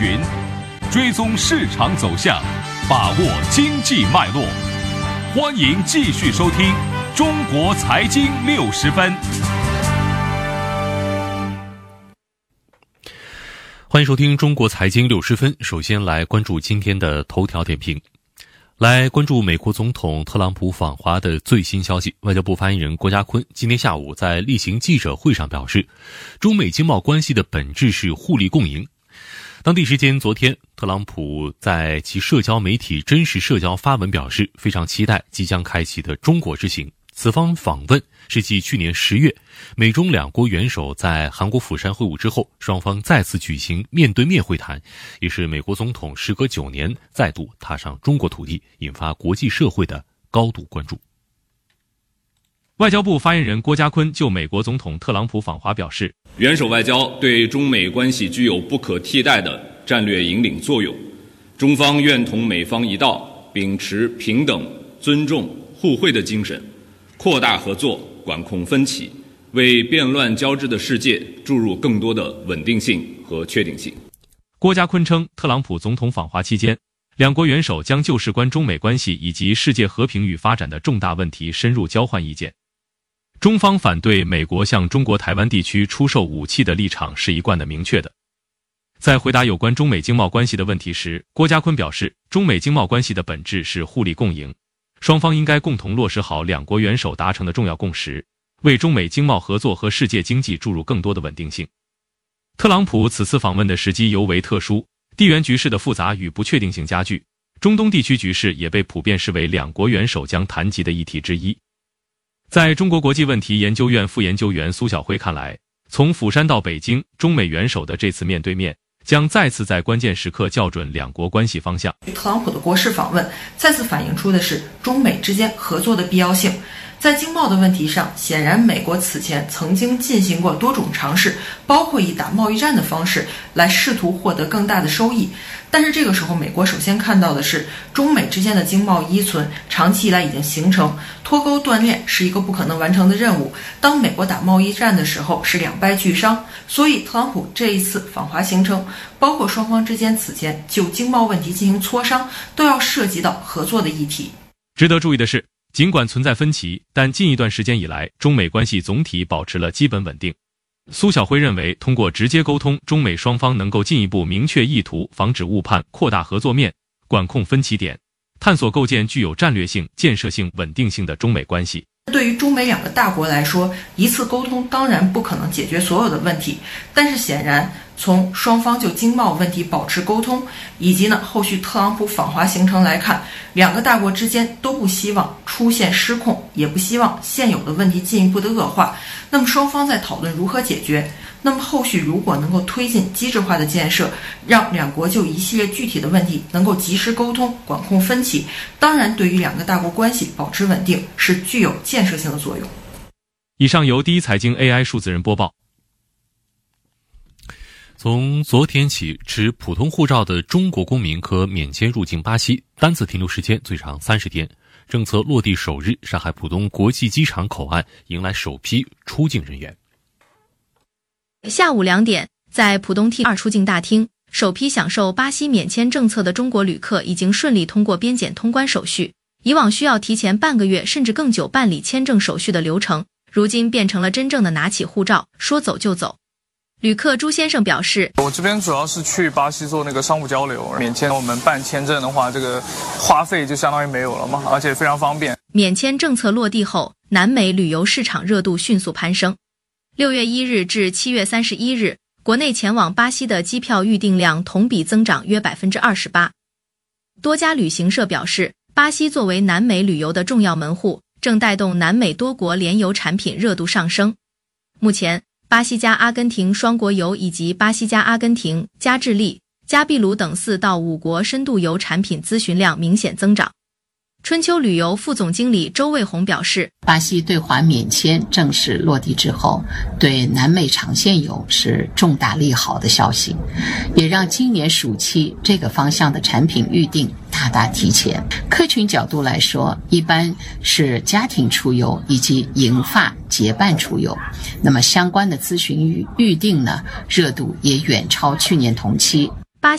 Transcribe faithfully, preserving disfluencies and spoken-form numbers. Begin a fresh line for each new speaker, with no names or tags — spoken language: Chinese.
云，追踪市场走向，把握经济脉络。欢迎继续收听《中国财经六十分》。
欢迎收听《中国财经六十分》。首先来关注今天的头条点评。来关注美国总统特朗普访华的最新消息。外交部发言人郭家坤今天下午在例行记者会上表示，中美经贸关系的本质是互利共赢。当地时间昨天，特朗普在其社交媒体真实社交发文表示，非常期待即将开启的中国之行。此番访问是继去年十月美中两国元首在韩国釜山会晤之后，双方再次举行面对面会谈，也是美国总统时隔九年再度踏上中国土地，引发国际社会的高度关注。
外交部发言人郭家坤就美国总统特朗普访华表示，
元首外交对中美关系具有不可替代的战略引领作用，中方愿同美方一道，秉持平等、尊重、互惠的精神，扩大合作，管控分歧，为变乱交织的世界注入更多的稳定性和确定性。
郭家坤称，特朗普总统访华期间，两国元首将就事关中美关系以及世界和平与发展的重大问题深入交换意见。中方反对美国向中国台湾地区出售武器的立场是一贯的明确的。在回答有关中美经贸关系的问题时，郭家坤表示，中美经贸关系的本质是互利共赢，双方应该共同落实好两国元首达成的重要共识，为中美经贸合作和世界经济注入更多的稳定性。特朗普此次访问的时机尤为特殊，地缘局势的复杂与不确定性加剧，中东地区局势也被普遍视为两国元首将谈及的议题之一。在中国国际问题研究院副研究员苏晓辉看来，从釜山到北京，中美元首的这次面对面将再次在关键时刻校准两国关系方向。
特朗普的国事访问再次反映出的是中美之间合作的必要性。在经贸的问题上，显然美国此前曾经进行过多种尝试，包括以打贸易战的方式来试图获得更大的收益。但是这个时候，美国首先看到的是中美之间的经贸依存长期以来已经形成，脱钩断链是一个不可能完成的任务。当美国打贸易战的时候是两败俱伤，所以特朗普这一次访华行程，包括双方之间此前就经贸问题进行磋商，都要涉及到合作的议题。
值得注意的是，尽管存在分歧，但近一段时间以来，中美关系总体保持了基本稳定。苏晓辉认为，通过直接沟通，中美双方能够进一步明确意图，防止误判，扩大合作面，管控分歧点，探索构建具有战略性、建设性、稳定性的中美关系。
对于中美两个大国来说，一次沟通当然不可能解决所有的问题，但是显然从双方就经贸问题保持沟通，以及呢后续特朗普访华行程来看，两个大国之间都不希望出现失控，也不希望现有的问题进一步的恶化。那么双方在讨论如何解决。那么后续如果能够推进机制化的建设，让两国就一系列具体的问题能够及时沟通，管控分歧，当然对于两个大国关系保持稳定是具有建设性的作用。
以上由第一财经 A I 数字人播报。
从昨天起，持普通护照的中国公民可免签入境巴西，单次停留时间最长三十天。政策落地首日，上海浦东国际机场口岸迎来首批出境人员。
下午两点，在浦东 T 二 出境大厅，首批享受巴西免签政策的中国旅客已经顺利通过边检通关手续。以往需要提前半个月甚至更久办理签证手续的流程，如今变成了真正的拿起护照，说走就走。旅客朱先生表示，
我这边主要是去巴西做那个商务交流，免签我们办签证的话，这个花费就相当于没有了嘛，而且非常方便。
免签政策落地后，南美旅游市场热度迅速攀升。六月一日至七月三十一日，国内前往巴西的机票预订量同比增长约 百分之二十八。 多家旅行社表示，巴西作为南美旅游的重要门户，正带动南美多国联游产品热度上升。目前，巴西加阿根廷双国游以及巴西加阿根廷、加智利、加秘鲁等四到五国深度游产品咨询量明显增长。春秋旅游副总经理周卫红表示，
巴西对华免签正式落地之后，对南美长线游是重大利好的消息，也让今年暑期这个方向的产品预定大大提前。客群角度来说，一般是家庭出游以及银发结伴出游，那么相关的咨询预预定呢，热度也远超去年同期，